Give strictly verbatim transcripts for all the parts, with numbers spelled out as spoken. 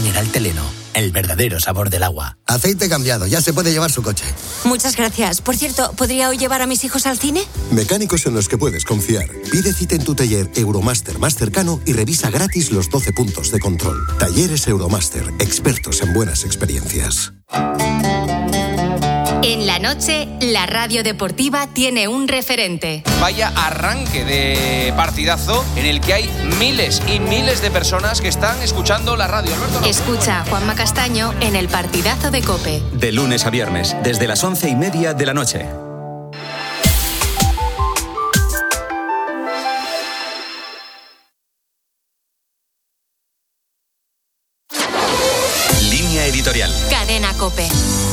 mineral Teleno, el verdadero sabor del agua. Aceite cambiado, ya se puede llevar su coche. Muchas gracias. Por cierto, ¿podría hoy llevar a mis hijos al cine? Mecánicos en los que puedes confiar. Pide cita en tu taller Euromaster más cercano y revisa gratis los doce puntos de control. Talleres Euromaster, expertos en buenas experiencias. En la noche, la radio deportiva tiene un referente. Vaya arranque de partidazo en el que hay miles y miles de personas que están escuchando la radio. Alberto, no. Escucha a Juanma Castaño en el partidazo de COPE. De lunes a viernes, desde las once y media de la noche. Línea editorial. Cadena COPE.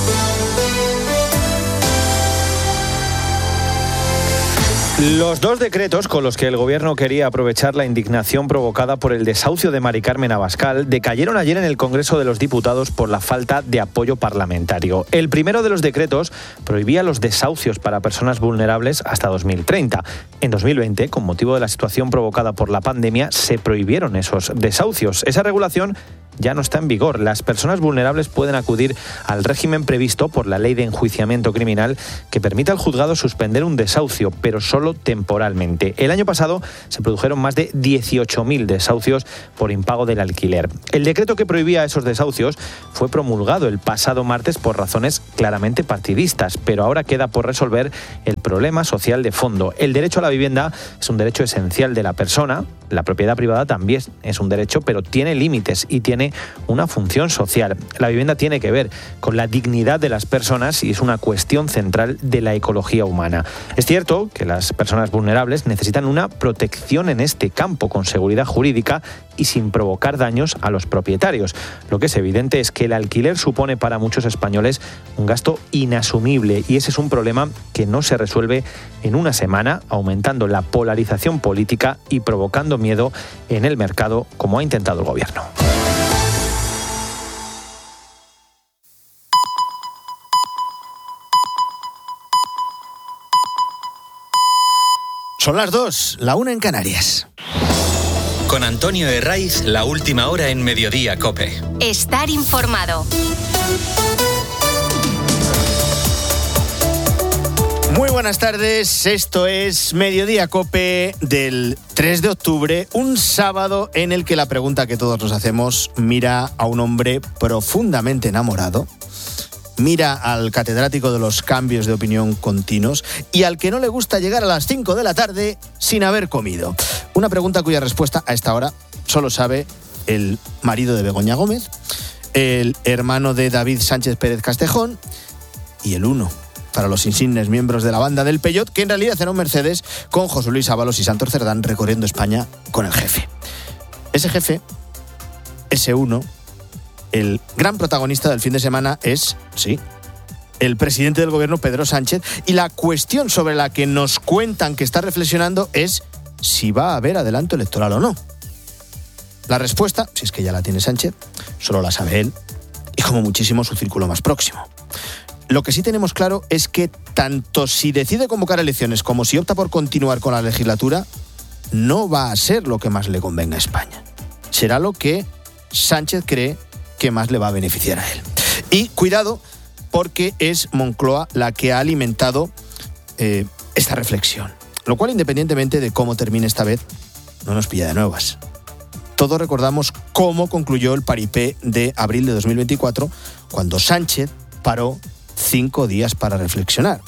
Los dos decretos con los que el Gobierno quería aprovechar la indignación provocada por el desahucio de Mari Carmen Abascal decayeron ayer en el Congreso de los Diputados por la falta de apoyo parlamentario. El primero de los decretos prohibía los desahucios para personas vulnerables hasta dos mil treinta. En dos mil veinte, con motivo de la situación provocada por la pandemia, se prohibieron esos desahucios. Esa regulación ya no está en vigor. Las personas vulnerables pueden acudir al régimen previsto por la Ley de Enjuiciamiento Criminal que permite al juzgado suspender un desahucio, pero solo temporalmente. El año pasado se produjeron más de dieciocho mil desahucios por impago del alquiler. El decreto que prohibía esos desahucios fue promulgado el pasado martes por razones claramente partidistas, pero ahora queda por resolver el problema social de fondo. El derecho a la vivienda es un derecho esencial de la persona. La propiedad privada también es un derecho, pero tiene límites y tiene una función social. La vivienda tiene que ver con la dignidad de las personas y es una cuestión central de la ecología humana. Es cierto que las personas vulnerables necesitan una protección en este campo con seguridad jurídica y sin provocar daños a los propietarios. Lo que es evidente es que el alquiler supone para muchos españoles un gasto inasumible y ese es un problema que no se resuelve en una semana, aumentando la polarización política y provocando miedo en el mercado, como ha intentado el Gobierno. Son las dos, la una en Canarias. Con Antonio Herraiz, la última hora en Mediodía COPE. Estar informado. Muy buenas tardes, esto es Mediodía COPE del tres de octubre, un sábado en el que la pregunta que todos nos hacemos mira a un hombre profundamente enamorado, mira al catedrático de los cambios de opinión continuos y al que no le gusta llegar a las cinco de la tarde sin haber comido. Una pregunta cuya respuesta a esta hora solo sabe el marido de Begoña Gómez, el hermano de David Sánchez Pérez Castejón y el uno para los insignes miembros de la banda del Peyot, que en realidad era un Mercedes con José Luis Ábalos y Santos Cerdán recorriendo España con el jefe. Ese jefe, ese uno, el gran protagonista del fin de semana es, sí, el presidente del gobierno, Pedro Sánchez, y la cuestión sobre la que nos cuentan que está reflexionando es si va a haber adelanto electoral o no. La respuesta, si es que ya la tiene Sánchez, solo la sabe él y como muchísimo su círculo más próximo. Lo que sí tenemos claro es que tanto si decide convocar elecciones como si opta por continuar con la legislatura, no va a ser lo que más le convenga a España. Será lo que Sánchez cree que más le va a beneficiar a él. Y cuidado, porque es Moncloa la que ha alimentado eh, esta reflexión. Lo cual, independientemente de cómo termine esta vez, no nos pilla de nuevas. Todos recordamos cómo concluyó el paripé de abril de dos mil veinticuatro, cuando Sánchez paró cinco días para reflexionar.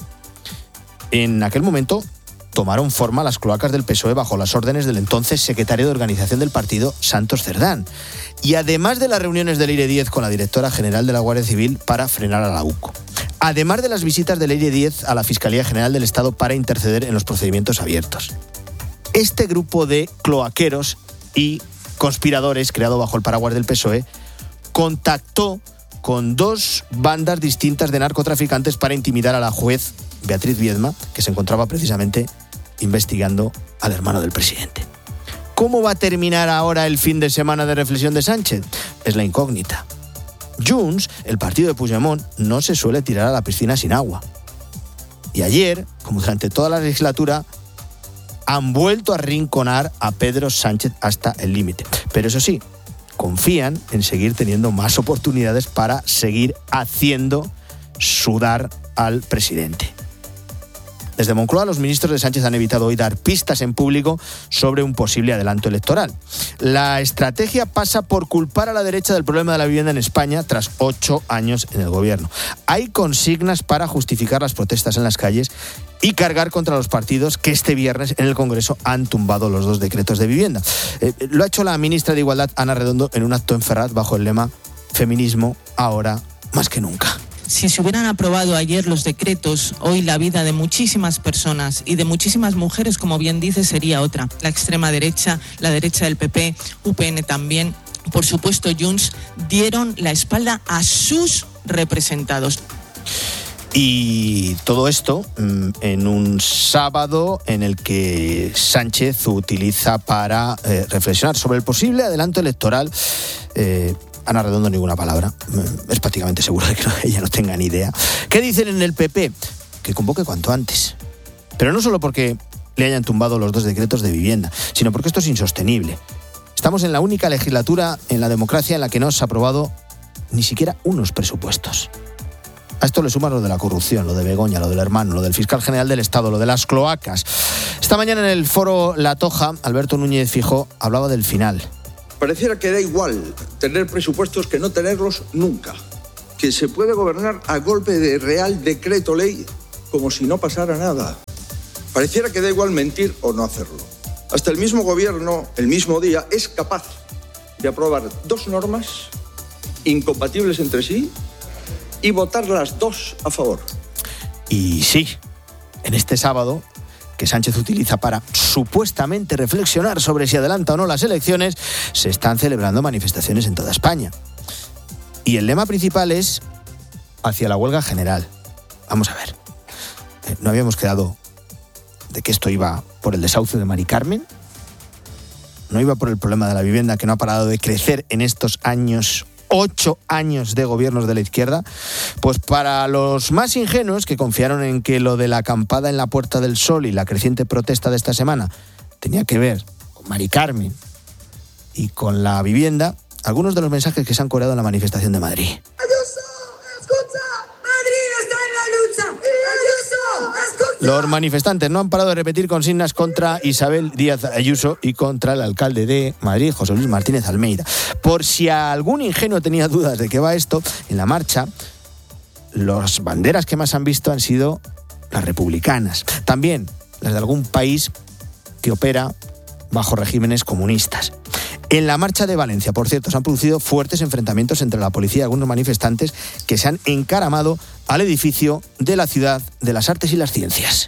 En aquel momento tomaron forma las cloacas del P S O E bajo las órdenes del entonces secretario de organización del partido, Santos Cerdán. Y además de las reuniones del Eire diez con la directora general de la Guardia Civil para frenar a la U C O. Además de las visitas del Eire diez a la Fiscalía General del Estado para interceder en los procedimientos abiertos. Este grupo de cloaqueros y conspiradores, creado bajo el paraguas del P S O E, contactó con dos bandas distintas de narcotraficantes para intimidar a la juez Beatriz Viedma, que se encontraba precisamente investigando al hermano del presidente. ¿Cómo va a terminar ahora el fin de semana de reflexión de Sánchez? Es la incógnita. Junts, el partido de Puigdemont, no se suele tirar a la piscina sin agua. Y ayer, como durante toda la legislatura, han vuelto a arrinconar a Pedro Sánchez hasta el límite. Pero eso sí, confían en seguir teniendo más oportunidades para seguir haciendo sudar al presidente. Desde Moncloa, los ministros de Sánchez han evitado hoy dar pistas en público sobre un posible adelanto electoral. La estrategia pasa por culpar a la derecha del problema de la vivienda en España tras ocho años en el gobierno. Hay consignas para justificar las protestas en las calles y cargar contra los partidos que este viernes en el Congreso han tumbado los dos decretos de vivienda. Eh, lo ha hecho la ministra de Igualdad, Ana Redondo, en un acto en Ferraz bajo el lema «Feminismo ahora más que nunca». Si se hubieran aprobado ayer los decretos, hoy la vida de muchísimas personas y de muchísimas mujeres, como bien dice, sería otra. La extrema derecha, la derecha del P P, U P N también, por supuesto Junts, dieron la espalda a sus representados. Y todo esto en un sábado en el que Sánchez utiliza para eh, reflexionar sobre el posible adelanto electoral. Eh, Ana Redondo ninguna palabra, es prácticamente seguro de que no, ella no tenga ni idea. ¿Qué dicen en el P P? Que convoque cuanto antes. Pero no solo porque le hayan tumbado los dos decretos de vivienda, sino porque esto es insostenible. Estamos en la única legislatura en la democracia en la que no se ha aprobado ni siquiera unos presupuestos. A esto le suman lo de la corrupción, lo de Begoña, lo del hermano, lo del fiscal general del Estado, lo de las cloacas. Esta mañana en el foro La Toja, Alberto Núñez Fijó hablaba del final. Pareciera que da igual tener presupuestos que no tenerlos nunca. Que se puede gobernar a golpe de real decreto ley como si no pasara nada. Pareciera que da igual mentir o no hacerlo. Hasta el mismo gobierno, el mismo día, es capaz de aprobar dos normas incompatibles entre sí y votar las dos a favor. Y sí, en este sábado, que Sánchez utiliza para supuestamente reflexionar sobre si adelanta o no las elecciones, se están celebrando manifestaciones en toda España. Y el lema principal es hacia la huelga general. Vamos a ver, eh, ¿no habíamos quedado de que esto iba por el desahucio de Mari Carmen? ¿No iba por el problema de la vivienda que no ha parado de crecer en estos años? Ocho años de gobiernos de la izquierda. Pues para los más ingenuos que confiaron en que lo de la acampada en la Puerta del Sol y la creciente protesta de esta semana tenía que ver con Mari Carmen y con la vivienda, algunos de los mensajes que se han coreado en la manifestación de Madrid. Ayuso, escucha, Madrid está en la lucha. Ayuso, escucha. Los manifestantes no han parado de repetir consignas contra Isabel Díaz Ayuso y contra el alcalde de Madrid, José Luis Martínez Almeida. Por si algún ingenuo tenía dudas de qué va esto, en la marcha, las banderas que más han visto han sido las republicanas. También las de algún país que opera bajo regímenes comunistas. En la marcha de Valencia, por cierto, se han producido fuertes enfrentamientos entre la policía y algunos manifestantes que se han encaramado al edificio de la Ciudad de las Artes y las Ciencias.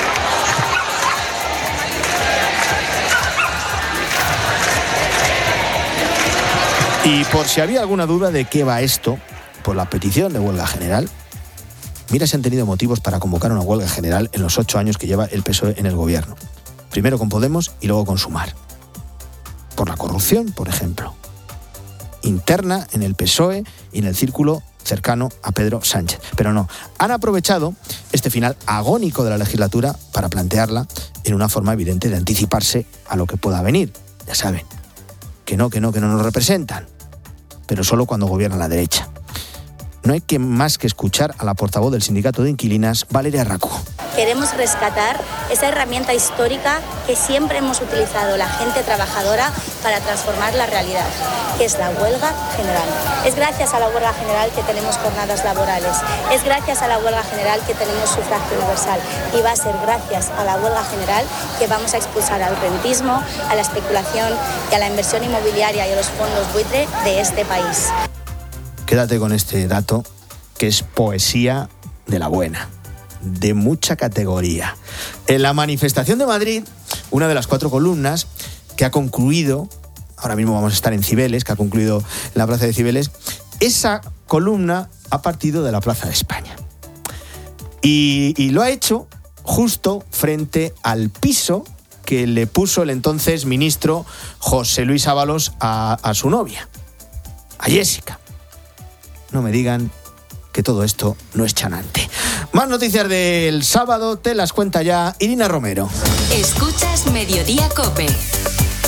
Y por si había alguna duda de qué va esto, por la petición de huelga general, mira si han tenido motivos para convocar una huelga general en los ocho años que lleva el P S O E en el gobierno. Primero con Podemos y luego con Sumar. Por la corrupción, por ejemplo, interna en el P S O E y en el círculo cercano a Pedro Sánchez. Pero no, han aprovechado este final agónico de la legislatura para plantearla en una forma evidente de anticiparse a lo que pueda venir. Ya saben, que no, que no, que no nos representan, pero solo cuando gobierna la derecha. No hay que más que escuchar a la portavoz del sindicato de inquilinas, Valeria Racu. Queremos rescatar esa herramienta histórica que siempre hemos utilizado la gente trabajadora para transformar la realidad, que es la huelga general. Es gracias a la huelga general que tenemos jornadas laborales, es gracias a la huelga general que tenemos sufragio universal y va a ser gracias a la huelga general que vamos a expulsar al rentismo, a la especulación y a la inversión inmobiliaria y a los fondos buitre de este país. Quédate con este dato, que es poesía de la buena, de mucha categoría. En la manifestación de Madrid, una de las cuatro columnas que ha concluido, ahora mismo vamos a estar en Cibeles, que ha concluido en la Plaza de Cibeles, esa columna ha partido de la Plaza de España. Y, y lo ha hecho justo frente al piso que le puso el entonces ministro José Luis Ábalos a, a su novia, a Jessica. No me digan que todo esto no es chanante. Más noticias del sábado te las cuenta ya Irina Romero. Escuchas Mediodía COPE.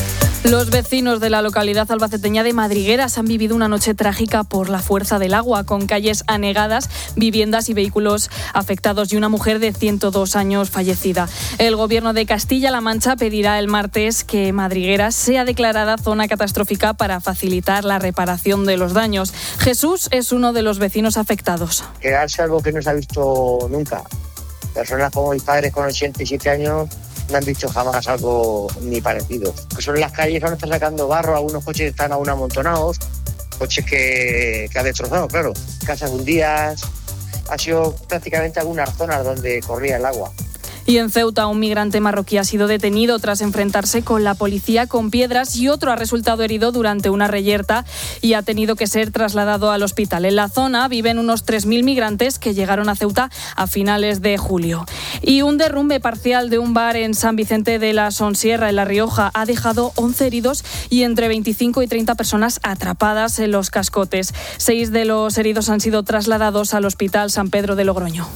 Los vecinos de la localidad albaceteña de Madrigueras han vivido una noche trágica por la fuerza del agua, con calles anegadas, viviendas y vehículos afectados y una mujer de ciento dos años fallecida. El Gobierno de Castilla-La Mancha pedirá el martes que Madrigueras sea declarada zona catastrófica para facilitar la reparación de los daños. Jesús es uno de los vecinos afectados. Quedarse algo que no se ha visto nunca. Personas como mis padres con ochenta y siete años no han visto jamás algo ni parecido. Son las calles donde están sacando barro, algunos coches están aún amontonados, coches que, que ha destrozado, claro. Casas hundidas, ha sido prácticamente algunas zonas donde corría el agua. Y en Ceuta, un migrante marroquí ha sido detenido tras enfrentarse con la policía con piedras y otro ha resultado herido durante una reyerta y ha tenido que ser trasladado al hospital. En la zona viven unos tres mil migrantes que llegaron a Ceuta a finales de julio. Y un derrumbe parcial de un bar en San Vicente de la Sonsierra, en La Rioja, ha dejado once heridos y entre veinticinco y treinta personas atrapadas en los cascotes. Seis de los heridos han sido trasladados al Hospital San Pedro de Logroño.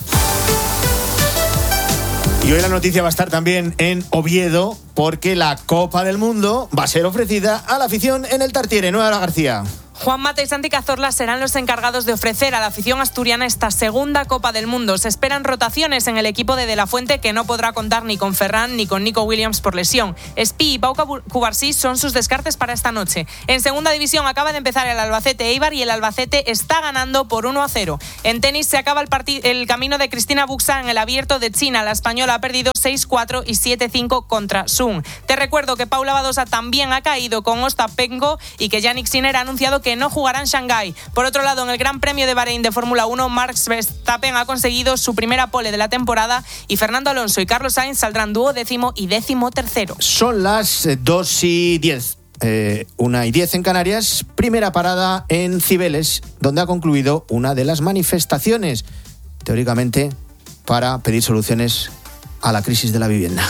Y hoy la noticia va a estar también en Oviedo, porque la Copa del Mundo va a ser ofrecida a la afición en el Tartiere. Nueva García. Juan Mata y Santi Cazorla serán los encargados de ofrecer a la afición asturiana esta segunda Copa del Mundo. Se esperan rotaciones en el equipo de De La Fuente, que no podrá contar ni con Ferran ni con Nico Williams por lesión. Espi y Pau Cubarsí son sus descartes para esta noche. En segunda división acaba de empezar el Albacete Eibar y el Albacete está ganando por uno a cero. En tenis se acaba el, part- el camino de Cristina Buxa en el Abierto de China. La española ha perdido seis cuatro y siete cinco contra Sun. Te recuerdo que Paula Badosa también ha caído con Ostapenko y que Yannick Sinner ha anunciado que no jugará en Shanghái. Por otro lado, en el Gran Premio de Bahrein de Fórmula uno, Max Verstappen ha conseguido su primera pole de la temporada y Fernando Alonso y Carlos Sainz saldrán duodécimo y décimo tercero. Son las dos y diez. Eh, una y diez en Canarias. Primera parada en Cibeles, donde ha concluido una de las manifestaciones, teóricamente, para pedir soluciones a la crisis de la vivienda.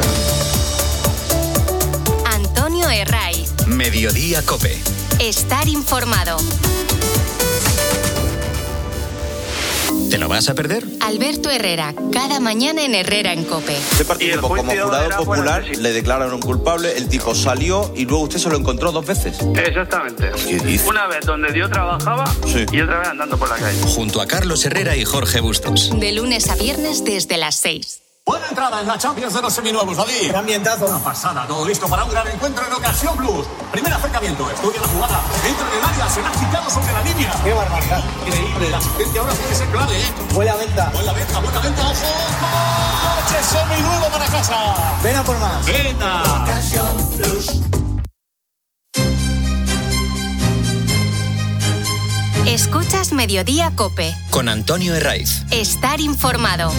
Antonio Herraiz. Mediodía COPE. Estar informado. ¿Te lo vas a perder? Alberto Herrera, cada mañana en Herrera en COPE. Usted participó como jurado popular, le declararon culpable, el tipo salió y luego usted se lo encontró dos veces. Exactamente. ¿Qué dice? Una vez donde yo trabajaba sí. y otra vez andando por la calle. Junto a Carlos Herrera y Jorge Bustos. De lunes a viernes desde las seis. Buena entrada en la Champions de los seminuevos, David. ¡Qué ambientazo! Una pasada, todo listo para un gran encuentro en Ocasión Plus. Primer acercamiento, estudia la jugada. Entra en el área, será quitado sobre la línea. ¡Qué barbaridad! Increíble, la asistencia ahora puede ser clave, ¿eh? Buena venta. Buena venta, buena venta, ojo. ¡Coche seminuevo para casa! Ven a por más. Venga. Ocasión Plus. Escuchas Mediodía COPE. Con Antonio Herraiz. Estar informado.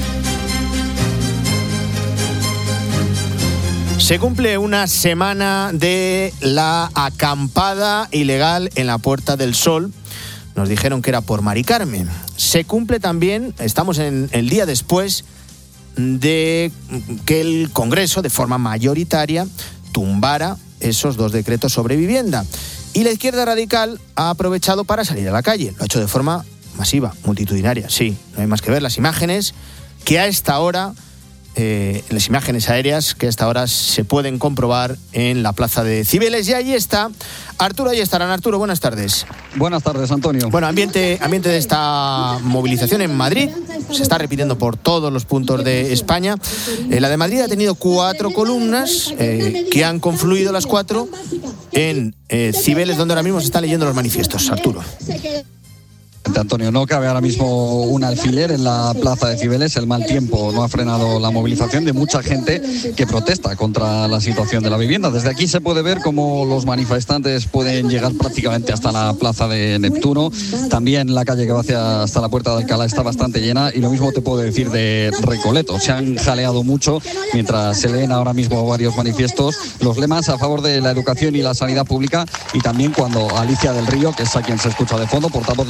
Se cumple una semana de la acampada ilegal en la Puerta del Sol. Nos dijeron que era por Mari Carmen. Se cumple también, estamos en el día después de que el Congreso, de forma mayoritaria, tumbara esos dos decretos sobre vivienda. Y la izquierda radical ha aprovechado para salir a la calle. Lo ha hecho de forma masiva, multitudinaria. Sí, no hay más que ver las imágenes que a esta hora... Eh, las imágenes aéreas que hasta ahora se pueden comprobar en la plaza de Cibeles. Y ahí está Arturo, ahí estarán. Arturo, buenas tardes. Buenas tardes, Antonio. Bueno, ambiente, ambiente de esta movilización en Madrid. Se está repitiendo por todos los puntos de España. Eh, la de Madrid ha tenido cuatro columnas eh, que han confluido las cuatro en eh, Cibeles, donde ahora mismo se están leyendo los manifiestos. Arturo. Antonio, no cabe ahora mismo un alfiler en la plaza de Cibeles. El mal tiempo no ha frenado la movilización de mucha gente que protesta contra la situación de la vivienda. Desde aquí se puede ver cómo los manifestantes pueden llegar prácticamente hasta la plaza de Neptuno. También la calle que va hacia hasta la Puerta de Alcalá está bastante llena, y lo mismo te puedo decir de Recoleto. Se han jaleado mucho mientras se leen ahora mismo varios manifiestos, los lemas a favor de la educación y la sanidad pública, y también cuando Alicia del Río, que es a quien se escucha de fondo, portavoz del sindicato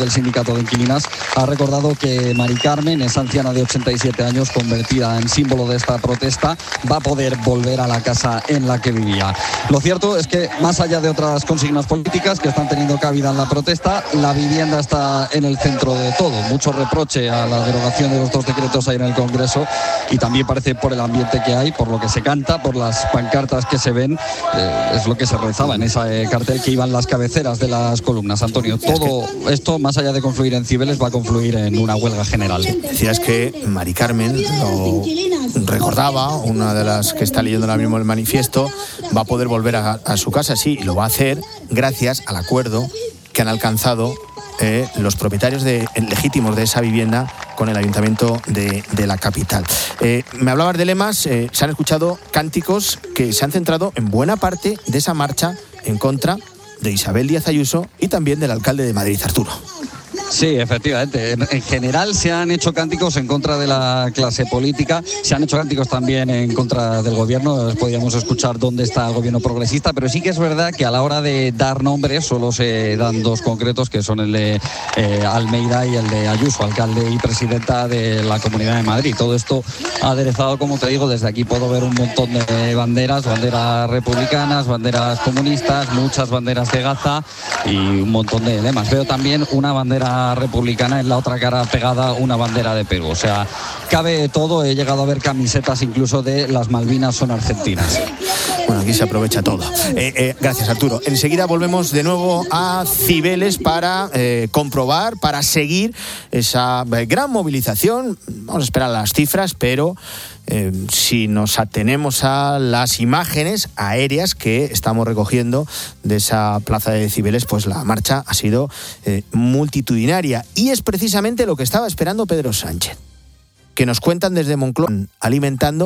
sindicato de inquilinas, ha recordado que Mari Carmen, esa anciana de ochenta y siete años, convertida en símbolo de esta protesta, va a poder volver a la casa en la que vivía. Lo cierto es que, más allá de otras consignas políticas que están teniendo cabida en la protesta, la vivienda está en el centro de todo. Mucho reproche a la derogación de los dos decretos ahí en el Congreso, y también parece por el ambiente que hay, por lo que se canta, por las pancartas que se ven, eh, es lo que se rezaba en ese eh, cartel que iban las cabeceras de las columnas. Antonio, todo esto, más allá de confluir en Cibeles, va a confluir en una huelga general. Decías que Mari Carmen, lo recordaba, una de las que está leyendo ahora mismo el manifiesto, va a poder volver a, a su casa, sí, y lo va a hacer gracias al acuerdo que han alcanzado eh, los propietarios de, legítimos de esa vivienda con el ayuntamiento de, de la capital. Eh, me hablabas de lemas, eh, se han escuchado cánticos que se han centrado en buena parte de esa marcha en contra de Isabel Díaz Ayuso y también del alcalde de Madrid, Arturo. Sí, efectivamente. En, en general se han hecho cánticos en contra de la clase política, se han hecho cánticos también en contra del gobierno. Podríamos escuchar dónde está el gobierno progresista, pero sí que es verdad que a la hora de dar nombres solo se dan dos concretos, que son el de eh, Almeida y el de Ayuso, alcalde y presidenta de la Comunidad de Madrid. Todo esto aderezado, como te digo, desde aquí puedo ver un montón de banderas, banderas republicanas, banderas comunistas, muchas banderas de Gaza y un montón de lemas. Veo también una bandera republicana, en la otra cara pegada una bandera de Perú. O sea, cabe todo. He llegado a ver camisetas incluso de las Malvinas son argentinas. Bueno, aquí se aprovecha todo. Eh, eh, gracias, Arturo. Enseguida volvemos de nuevo a Cibeles para eh, comprobar, para seguir esa eh, gran movilización. Vamos a esperar las cifras, pero eh, si nos atenemos a las imágenes aéreas que estamos recogiendo de esa plaza de Cibeles, pues la marcha ha sido eh, multitudinaria. Y es precisamente lo que estaba esperando Pedro Sánchez, que nos cuentan desde Moncloa, alimentando